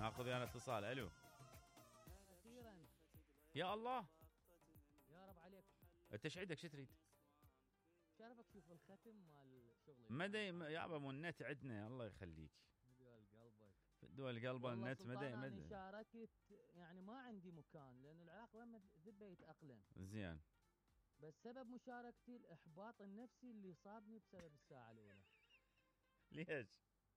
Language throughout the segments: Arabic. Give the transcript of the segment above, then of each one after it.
ناخذ انا اتصال. الو. اخيرا. يا الله يا رب عليك. انت ايش عندك؟ شو تريد؟ شرفك شوف الختم مال شغلي. مدى يابا مو النت عندنا الله يخليك. دول قلبك. في الدول قلبه النت مدى انا شاركت يعني ما عندي مكان لان العراق لما ذبه يتاقلم. زين. بس سبب مشاركتي الاحباط النفسي اللي صابني بسبب الساعه الاولى. ليش؟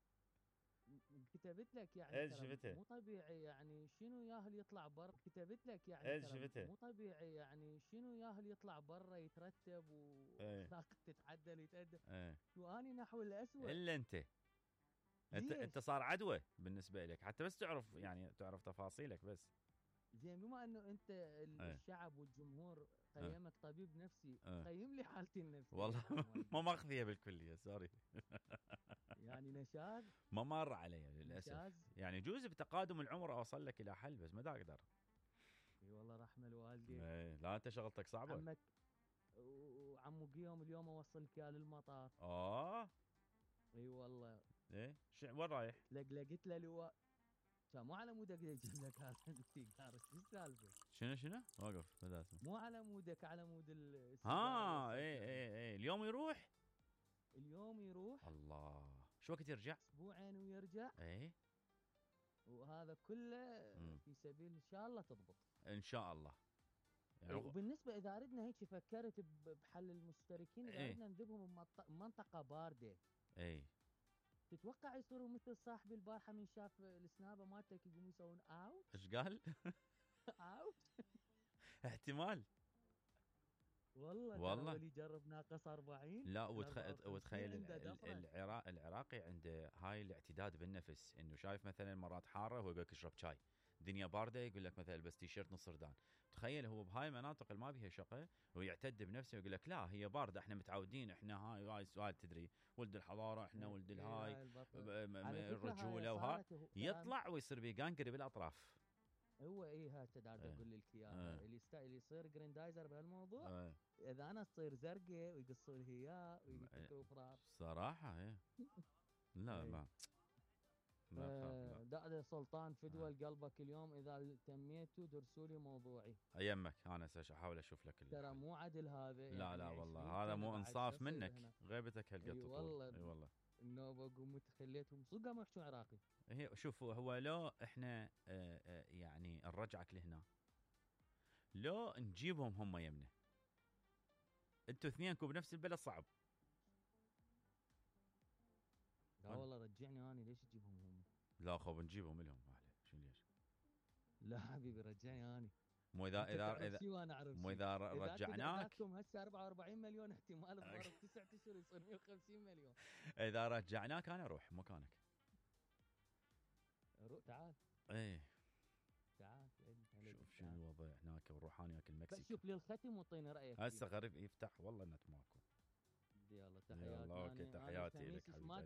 كتبت لك يعني شفتها؟ مو طبيعي يعني شنو ياهل يطلع برا. كتبت لك يعني شفتها؟ مو طبيعي يعني شنو ياهل يطلع برا يترتب واخلاقه تتعدل يتأدب. واني نحو الاسوء. الا انت صار عدوى بالنسبه لك حتى بس تعرف يعني تعرف تفاصيلك بس. زين بما انه انت الشعب والجمهور قيمك طبيب نفسي قيم لي حالتي النفسيه. والله ما ماخذيها بالكليه سوري. يعني نشاز ما مر علي للاسف. يعني جوز بتقادم العمر اوصل لك الى حل بس ما دا اقدر. اي والله رحمه الوالدين. لا انت شغلتك صعبه. عمك وعمو قيوم اليوم اوصلك اياه للمطار. اي والله. ايه وين رايح؟ لقيت له لواء. مو على مودك يجيب لك هذا السيجار. شو السالفه؟ شنو واقف اسمه. مو على مودك على مود السيجار. ايه اليوم يروح. الله شو وقت يرجع؟ اسبوعين ويرجع. ايه وهذا كله في سبيل ان شاء الله تضبط ان شاء الله. يعني وبالنسبه اذا اردنا هيك فكرت بحل المشتركين اذا اردنا نذبهم بمنطقه بارده. تتوقع يصيروا مثل صاحبي البارحه من شاف السنابه مالتك يقوموا يسوون اوت. ايش قال؟ اوت. احتمال والله اللي جرب ناقص 40. لا وتخيل العراقي عنده هاي الاعتداد بالنفس انه شايف مثلا مرات حاره وهو يقول لك اشرب شاي دنيا بارده يقول لك مثلا بس تيشيرت نص ردان. تخيل هو بهاي المناطق اللي ما بيها شقه ويعتد بنفسه ويقول لك لا هي بارده احنا متعودين احنا هاي سؤال تدري ولد الحضاره احنا ولد الهاي الرجوله وهاي يطلع ويصير بيقانقري بالاطراف. هو هسه اقول لك اياها اللي يصير جريندايزر بهالموضوع. اذا انا تصير زرقاء ويقصون هي ويفكروا فرار صراحه لا ما داده سلطان فدوى قلبك اليوم اذا تميتوا درسوا لي موضوعي ايامك انا احاول اشوف لك ترى مو عدل هذا. لا يعني والله هذا مو انصاف منك غيبتك هالقد تطول. اي والله النوبه قمت خليتهم صدق قاموا يحكون عراقي. شوفوا هو لو احنا يعني نرجعك لهنا لو نجيبهم هم يمنا انتوا اثنينكم بنفس البلد صعب. لا والله رجعني اني ليش تجيبهم هم؟ لا خو نجيبهم لهم اهله شو ليش؟ لا حبيبي رجعني اني. مو اذا رجعناك هسه 44 مليون احتمال بضرب 9 اشهر يصير 150 مليون. اذا رجعناك انا اروح مكانك. تعال. تعال شوف شنو الوضع هناك ونروح انا ياكل المكسيك. بس شوف لي الختم وطيني رايك. هسه غريب يفتح والله النت ماكو. يلا تحياتي. تحياتي لك حبيبي.